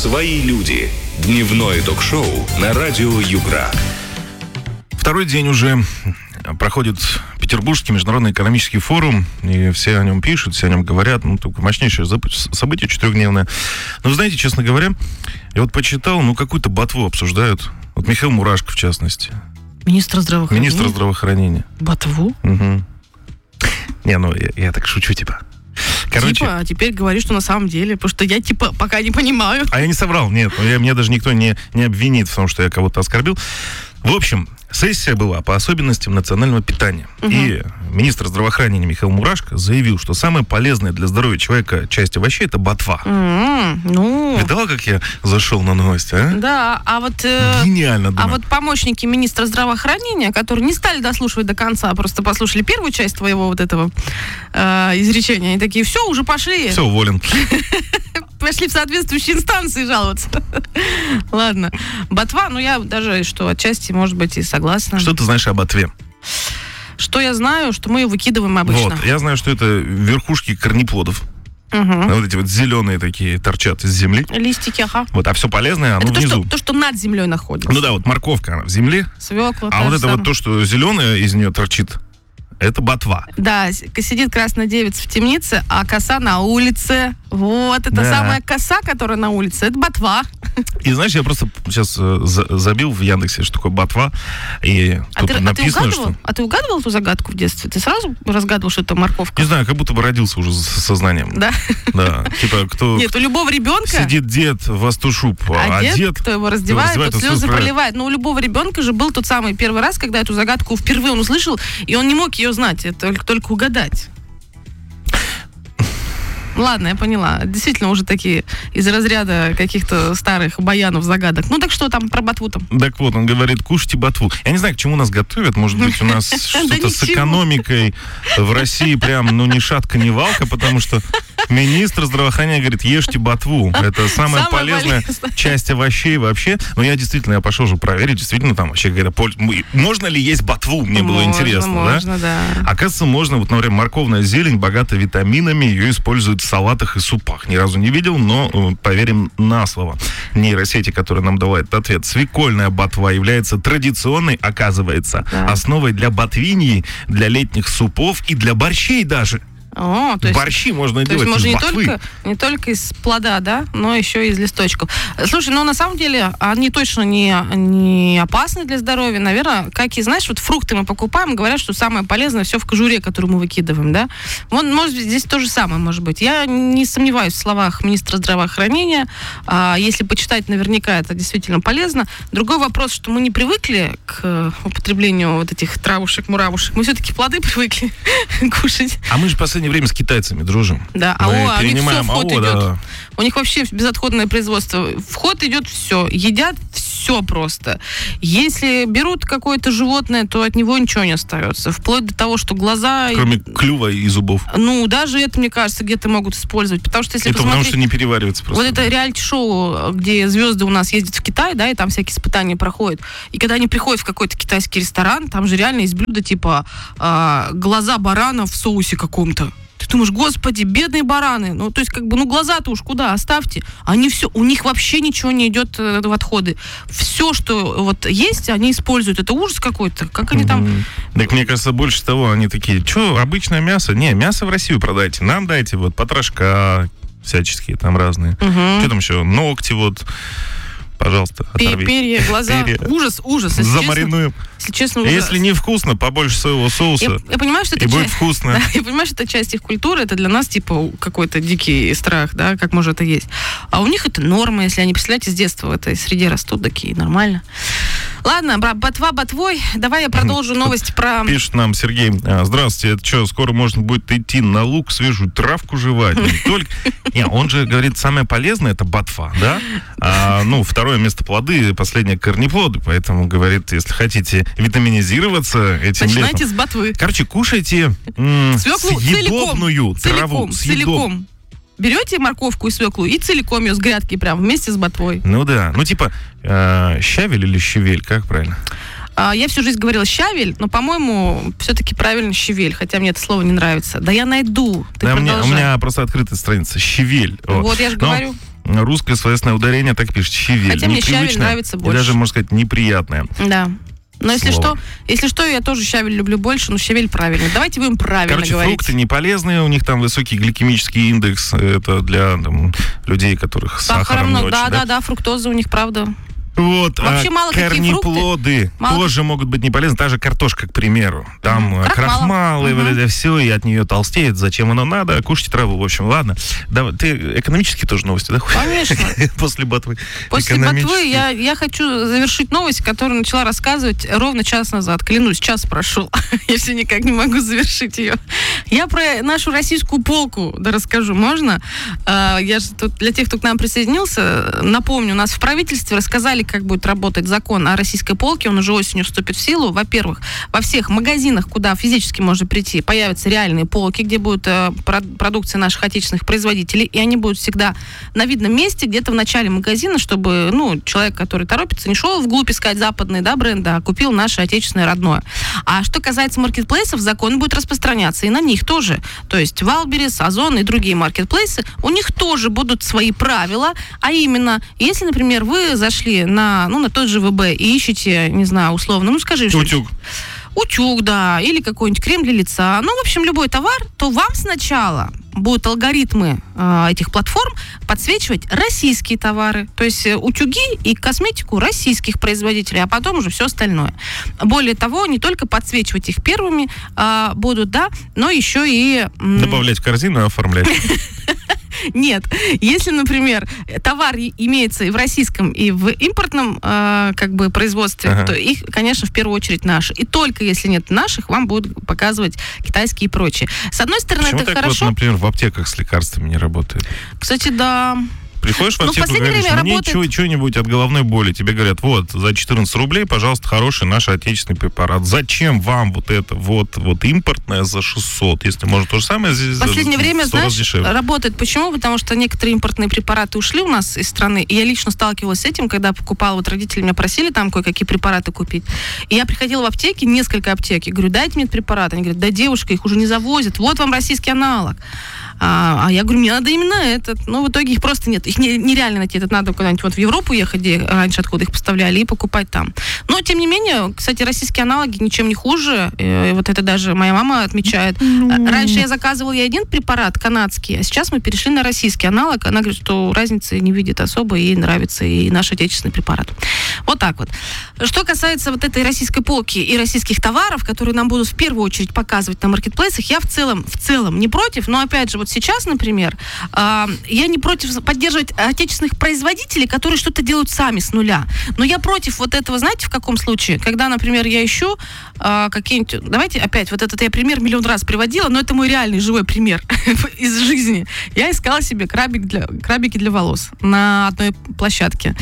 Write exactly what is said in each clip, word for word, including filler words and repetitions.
«Свои люди». Дневное ток-шоу на радио Югра. Второй день уже проходит Петербургский международный экономический форум, и все о нем пишут, все о нем говорят. Ну, только мощнейшее событие, четырехдневное. Но, вы знаете, честно говоря, я вот почитал, ну, какую-то ботву обсуждают. Вот Михаил Мурашко, в частности. Министр здравоохранения? Министр здравоохранения. Ботву? Угу. Не, ну, я, я так шучу, типа. Короче, типа, а теперь говоришь, что на самом деле, потому что я, типа, пока не понимаю. А я не соврал, нет. Я, меня даже никто не, не обвинит в том, что я кого-то оскорбил. В общем, сессия была по особенностям национального питания. Угу. И министр здравоохранения Михаил Мурашко заявил, что самое полезное для здоровья человека часть овощей – это ботва. Mm, ну... Видала, как я зашел на новости, а? Да, а вот... Э, Гениально, думаю. А вот помощники министра здравоохранения, которые не стали дослушивать до конца, просто послушали первую часть твоего вот этого э, изречения, они такие, все, уже пошли. Все, уволен. Пошли в соответствующие инстанции жаловаться. Ладно. Ботва, ну я даже, что отчасти, может быть, и согласна. Что ты знаешь о ботве? Что я знаю, что мы ее выкидываем обычно. Вот, я знаю, что это верхушки корнеплодов. Угу. Вот эти вот зеленые такие торчат из земли. Листики, ага. Вот, а все полезное, оно это внизу. То что, то, что над землей находится. Ну да, вот морковка, она в земле. Свекла. А вот это самое. Вот то, что зеленое из нее торчит, это ботва. Да, сидит красная девица в темнице, а коса на улице. Вот, это да. Самая коса, которая на улице, это ботва. И знаешь, я просто сейчас э, забил в Яндексе, что такое ботва, и а тут ты, написано, а ты что... А ты угадывал эту загадку в детстве? Ты сразу разгадывал, что это морковка? Не знаю, как будто бы родился уже с сознанием. Да? Да. Типа, кто... Нет, у любого ребенка... Сидит дед в астушуб, а, а дед, дед... кто его раздевает, раздевает, тот слезы проливает. Но у любого ребенка же был тот самый первый раз, когда эту загадку впервые он услышал, и он не мог ее знать, это только, только угадать. Ладно, я поняла. Действительно, уже такие из разряда каких-то старых баянов, загадок. Ну, так что там про ботву там? Так вот, он говорит, кушайте ботву. Я не знаю, к чему нас готовят. Может быть, у нас что-то с экономикой в России прям, ну, ни шатка, ни валка, потому что министр здравоохранения говорит, ешьте ботву. Это самая полезная часть овощей вообще. Но я действительно, я пошел же проверить, действительно, там вообще какая-то польза. Можно ли есть ботву? Мне было интересно, можно, да? Оказывается, можно. Вот, например, морковная зелень богата витаминами, ее используют в салатах и супах. Ни разу не видел, но э, поверим на слово нейросети, которые нам давали этот ответ. Свекольная ботва является традиционной, оказывается, да. основой для ботвиньи, для летних супов и для борщей даже. О, то есть, борщи можно то делать есть, из можно ботвы. Не только, не только из плода, да, но еще и из листочков. Слушай, ну на самом деле они точно не, не опасны для здоровья. Наверное, как и, знаешь, вот фрукты мы покупаем, говорят, что самое полезное все в кожуре, которую мы выкидываем, да. Вот, может быть, здесь то же самое, может быть. Я не сомневаюсь в словах министра здравоохранения. А, если почитать, наверняка это действительно полезно. Другой вопрос, что мы не привыкли к употреблению вот этих травушек-муравушек. Мы все-таки плоды привыкли кушать. А мы же в последнее время с китайцами дружим. Да, мы а у них все в ход АО, идет. Да. У них вообще безотходное производство. В ход идет все. Едят все просто. Если берут какое-то животное, то от него ничего не остается. Вплоть до того, что глаза... Кроме клюва и зубов. Ну, даже это, мне кажется, где-то могут использовать. Потому что если это посмотреть... потому что не переваривается просто. Вот это реалити-шоу, где звезды у нас ездят в Китай, да, и там всякие испытания проходят. И когда они приходят в какой-то китайский ресторан, там же реально есть блюда типа э, глаза барана в соусе каком-то. Ты думаешь, господи, бедные бараны. Ну, то есть, как бы, ну, глаза-то уж куда, оставьте. Они все, у них вообще ничего не идет э, в отходы. Все, что вот есть, они используют. Это ужас какой-то. Как они там... Mm-hmm. Так, мне кажется, больше того, они такие, что, обычное мясо? Не, мясо в Россию продайте. Нам дайте вот потрошка всяческие там разные. Mm-hmm. Что там еще? Ногти вот... Пожалуйста, оторви. Перья, глаза. Перья. Ужас, ужас. Если замаринуем. Честно, если честно, ужас. Если не вкусно, побольше соевого соуса. Я, я понимаю, что это и часть, будет вкусно. Да, я понимаю, что это часть их культуры, это для нас типа какой-то дикий страх, да, как может это есть. А у них это норма, если они, представляете, с детства в этой среде растут, такие нормально. Ладно, ботва ботвой. Давай я продолжу новость про... Пишет нам Сергей. Здравствуйте, это что, скоро можно будет идти на луг, свежую травку жевать? Не только... Не, он же говорит, самое полезное это ботва, да? А, ну, второе место плоды, последнее корнеплоды. Поэтому, говорит, если хотите витаминизироваться этим начинайте летом... с ботвы. Короче, кушайте м- свеклу съедобную целиком, траву. Целиком, целиком. Берете морковку и свеклу и целиком ее с грядки прям вместе с ботвой. Ну да, ну типа э, щавель или щавель, как правильно? А, я всю жизнь говорила щавель, но, по-моему, все-таки правильно щавель, хотя мне это слово не нравится. Да я найду. Ты да, у, меня, у продолжай. меня просто открытая страница. Щавель. Вот, я же но, говорю. русское словесное ударение так пишет. Щавель. Хотя мне щавель нравится больше. И даже, можно сказать, неприятное. Да. Но если Слово. что, если что, я тоже щавель люблю больше, но щавель правильный. Давайте будем правильно Короче, говорить. фрукты не полезные, у них там высокий гликемический индекс. Это для там, людей, которых с сахаром не много. очень, Да, да? да, да, фруктоза у них, правда. Вот, Вообще а мало какие корнеплоды Мало... тоже могут быть не полезны. Та же картошка, к примеру. Там Угу. крахмалы, Угу. вот это все, и от нее толстеет. Зачем оно надо? Кушайте траву. В общем, ладно. Да, ты экономические тоже новости, да? Конечно. После ботвы. После ботвы я, я хочу завершить новость, которую начала рассказывать ровно час назад. Клянусь, час прошел. Я все никак не могу завершить ее. Я про нашу российскую полку да расскажу. Можно? Я же тут для тех, кто к нам присоединился, напомню, у нас в правительстве рассказали, как будет работать закон о российской полке. Он уже осенью вступит в силу. Во-первых, во всех магазинах, куда физически можно прийти, появятся реальные полки, где будет э, продукция наших отечественных производителей, и они будут всегда на видном месте, где-то в начале магазина, чтобы, ну, человек, который торопится, не шел вглубь искать западные, да, бренды, а купил наше отечественное родное. А что касается маркетплейсов, закон будет распространяться и на них тоже. То есть Wildberries, Озон и другие маркетплейсы, у них тоже будут свои правила, а именно, если, например, вы зашли на, ну, на тот же вэ бэ и ищете, не знаю, условно, ну, скажи, что... Утюг. Утюг, да, или какой-нибудь крем для лица, ну, в общем, любой товар, то вам сначала будут алгоритмы э, этих платформ подсвечивать российские товары, то есть э, утюги и косметику российских производителей, а потом уже все остальное. Более того, не только подсвечивать их первыми э, будут, да, но еще и... М- Добавлять в корзину и оформлять. Нет, если, например, товар имеется и в российском, и в импортном э, как бы производстве, ага. то их, конечно, в первую очередь наши. И только если нет наших, вам будут показывать китайские и прочие. С одной стороны, Почему это так хорошо. Вот, например, в аптеках с лекарствами не работает? Кстати, да. Приходишь в аптеку и говоришь, мне работает... что-нибудь от головной боли. Тебе говорят, вот, за четырнадцать рублей, пожалуйста, хороший наш отечественный препарат. Зачем вам вот это вот, вот импортное за шестьсот? Если можно то же самое здесь. В последнее время, знаешь, работает. Почему? Потому что некоторые импортные препараты ушли у нас из страны. И я лично сталкивалась с этим, когда покупала, вот родители меня просили там кое-какие препараты купить. И я приходила в аптеки, несколько аптек, и говорю, дайте мне этот препарат. Они говорят, да, девушка, их уже не завозят. Вот вам российский аналог. А, а я говорю, мне надо именно этот. Но в итоге их просто нет. Их не, нереально найти. Это надо куда-нибудь вот в Европу ехать, где раньше откуда их поставляли, и покупать там. Но, тем не менее, кстати, российские аналоги ничем не хуже. И вот это даже моя мама отмечает. Mm-hmm. Раньше я заказывала я один препарат канадский, а сейчас мы перешли на российский аналог. Она говорит, что разницы не видит особо, ей нравится и наш отечественный препарат. Вот так вот. Что касается вот этой российской полки и российских товаров, которые нам будут в первую очередь показывать на маркетплейсах, я в целом, в целом не против, но опять же, вот сейчас, например, э, я не против поддерживать отечественных производителей, которые что-то делают сами с нуля. Но я против вот этого, знаете, в каком случае? Когда, например, я ищу э, какие-нибудь... Давайте опять, вот этот я пример миллион раз приводила, но это мой реальный живой пример из жизни. Я искала себе крабик для, крабики для волос на одной площадке.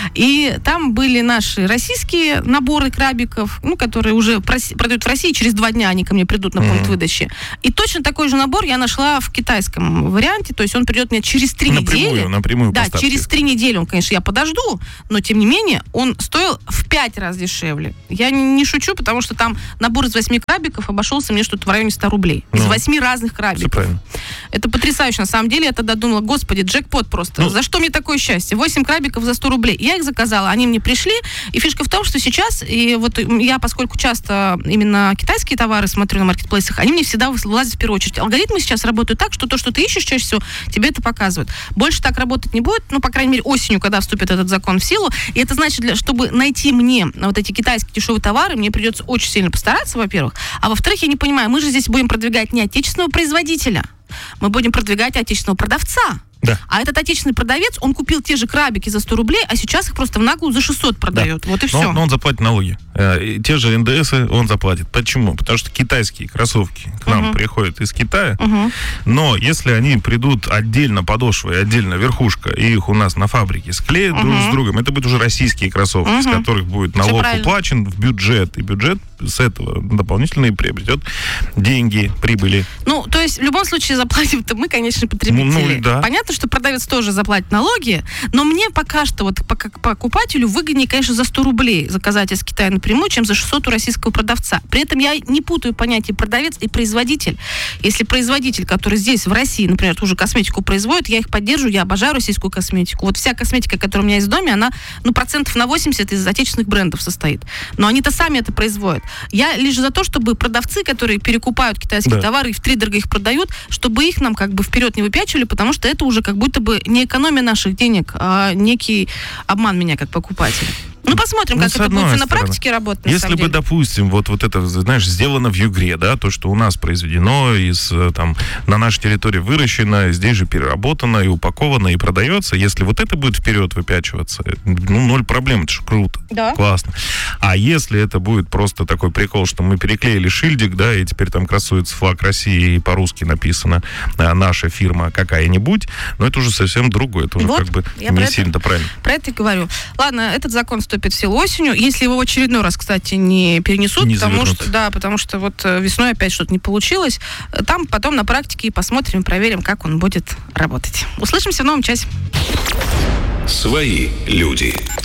И там были наши российские наборы крабиков, ну, которые уже продают в России, через два дня они ко мне придут на пункт mm-hmm. выдачи. И точно такой же набор я нашла в китайском варианте, то есть он придет мне через три напрямую, недели. Напрямую да, поставки. через три недели он, конечно, я подожду, но тем не менее он стоил в пять раз дешевле. Я не, не шучу, потому что там набор из восьми крабиков обошелся мне что-то в районе ста рублей. Ну, из восьми разных крабиков. Это потрясающе, на самом деле. Я тогда думала, господи, джекпот просто. Ну, за что мне такое счастье? восемь крабиков за сто рублей. Я их заказала, они мне пришли. И фишка в том, что сейчас, и вот я, поскольку часто именно китайские товары смотрю на маркетплейсах, они мне всегда вылазят в первую очередь. Алгоритмы сейчас работают так, что то, что ты ищешь чаще всего, тебе это показывают. Больше так работать не будет, ну, по крайней мере, осенью, когда вступит этот закон в силу. И это значит, для, чтобы найти мне вот эти китайские дешевые товары, мне придется очень сильно постараться, во-первых. А во-вторых, я не понимаю, мы же здесь будем продвигать не отечественного производителя, мы будем продвигать отечественного продавца. Да. А этот отечественный продавец, он купил те же крабики за сто рублей, а сейчас их просто в наглую за шестьсот продает. Да. Вот и но, все. Но он заплатит налоги. Э, те же эн дэ эсы он заплатит. Почему? Потому что китайские кроссовки к нам uh-huh. приходят из Китая, uh-huh. но если они придут отдельно подошва и отдельно верхушка, и их у нас на фабрике склеят uh-huh. друг с другом, это будут уже российские кроссовки, uh-huh. с которых будет налог уплачен в бюджет, и бюджет с этого дополнительно приобретет деньги, прибыли. Ну, то есть в любом случае заплатим-то мы, конечно, потребители. Ну, да. Понятно, понятно, что продавец тоже заплатит налоги, но мне пока что, вот по, как покупателю, выгоднее, конечно, за сто рублей заказать из Китая напрямую, чем за шестьсот у российского продавца. При этом я не путаю понятие продавец и производитель. Если производитель, который здесь, в России, например, ту же косметику производит, я их поддерживаю, я обожаю российскую косметику. Вот вся косметика, которая у меня есть в доме, она, ну, процентов на восемьдесят из отечественных брендов состоит. Но они-то сами это производят. Я лишь за то, чтобы продавцы, которые перекупают китайские да. товары и втридорого их продают, чтобы их нам как бы вперед не выпячивали, потому что это уже как будто бы не экономия наших денег, а некий обман меня как покупателя. Ну, посмотрим, ну, как это будет на практике работать. Если бы, допустим, вот, вот это, знаешь, сделано в Югре, да, то, что у нас произведено, из, там, на нашей территории выращено, здесь же переработано и упаковано, и продается, если вот это будет вперед выпячиваться, ну, ноль проблем, это же круто, да. классно. А если это будет просто такой прикол, что мы переклеили шильдик, да, и теперь там красуется флаг России, и по-русски написано наша фирма какая-нибудь, но это уже совсем другое, это уже вот, как бы не сильно правильно. Про это и говорю. Ладно, этот закон стоит вступит в силу осенью, если его в очередной раз, кстати, не перенесут, не потому завернут. что, да, потому что вот весной опять что-то не получилось. Там потом на практике посмотрим, проверим, как он будет работать. Услышимся в новом часе. Свои люди.